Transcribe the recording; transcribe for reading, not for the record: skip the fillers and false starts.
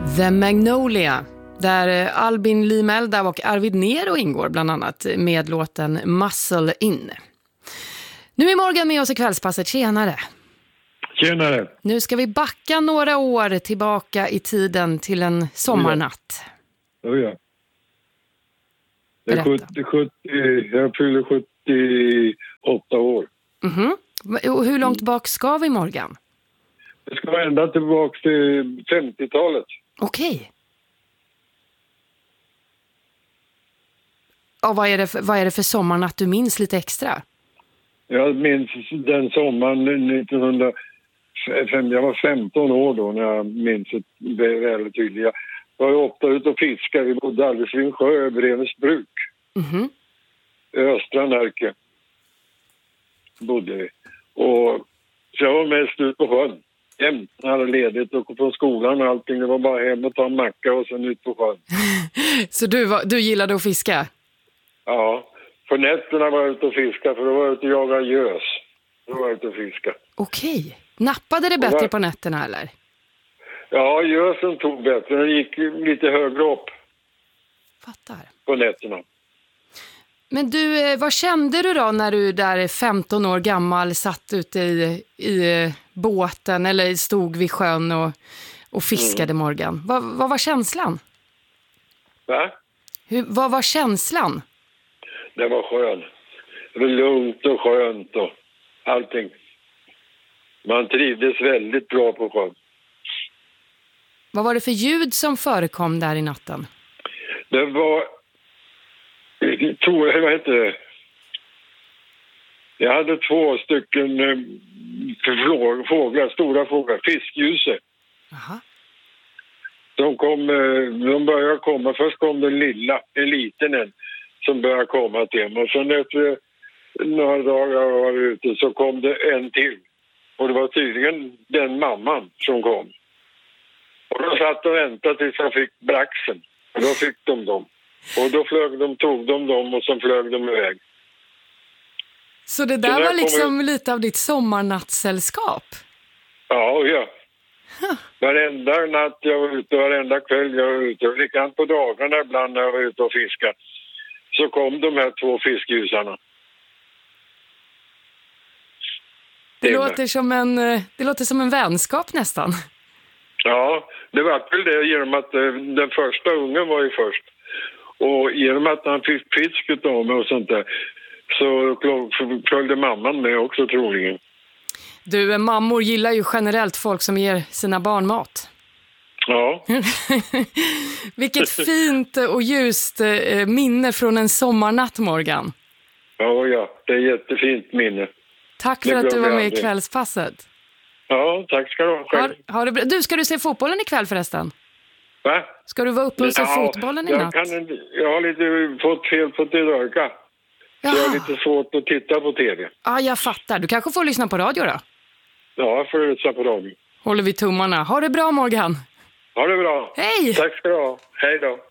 The Magnolia, där Albin Limelda och Arvid Nero ingår bland annat med låten Muscle In. Nu är Morgan med oss i kvällspasset. Tjenare! Tjenare! Nu ska vi backa några år tillbaka i tiden till en sommarnatt. Ja. Jag fyller 78 år. Mhm. Och hur långt bak ska vi, Morgan? Det ska vara ända tillbaka till 50-talet. Okej. Och vad är det för sommarnatt du minns lite extra? Jag minns den sommaren 1905. Jag var 15 år då när jag minns det väldigt tydligt. Jag var ofta ute och fiskade. Vi bodde alldeles vid en sjö, Brevens bruk. Mhm. I östra Närke bodde vi. Och så jag var mest ute på sjön. Jämt när jag hade ledigt och från skolan och allting. Det var bara hem och ta en macka och sen ut på sjön. Så du gillade att fiska? Ja, på nätterna var jag ute och fiska för då var jag ute och jagade gös. Då var jag ute och fiska. Okej. Nappade det bättre på nätterna eller? Ja, gösen tog bättre. Den gick lite högre upp. Fattar. På nätterna. Men du, vad kände du då när du där 15 år gammal satt ute i båten eller stod vid sjön och fiskade, Morgan? Vad var känslan? Va? Vad var känslan? Det var skön. Det var lugnt och skönt och allting. Man trivdes väldigt bra på sjön. Vad var det för ljud som förekom där i natten? Det var... Vad heter det? Jag hade 2 stycken fåglar, stora fåglar, fiskljuse. Aha. De började komma. Först kom den en liten som började komma till mig. Och sen efter några dagar jag var ute så kom det en till. Och det var tydligen den mamman som kom. Och då satt och väntade tills jag fick braxen. Och då fick de dem. Och då tog de dem och sen flög de iväg. Så det där var liksom lite av ditt sommarnattsällskap? Ja. Varenda natt jag var ute, varenda kväll jag var ute. Och likadant på dagarna ibland när jag var ute och fiskade. Så kom de här 2 fiskljusarna. Det låter som en vänskap nästan. Ja, det var väl det genom att den första ungen var ju först. Och genom att han fick fisket av mig och sånt där så följde mamman med också troligen. Du, mammor gillar ju generellt folk som ger sina barn mat. Ja. Vilket fint och ljust minne från en sommarnatt, Morgan. Ja, det är ett jättefint minne. Tack för att du var med i kvällspasset. Ja, tack ska du ha själv. Ha det bra. Du, ska du se fotbollen ikväll förresten? Va? Ska du vara uppe och se fotbollen i natt? Jag har lite fått fel på till öga. Så jag har lite svårt att titta på tv. Ja, jag fattar. Du kanske får lyssna på radio då? Ja, jag får lyssna på radio. Håller vi tummarna. Ha det bra, Morgan. Ha det bra. Hej! Tack ska du ha. Hej då.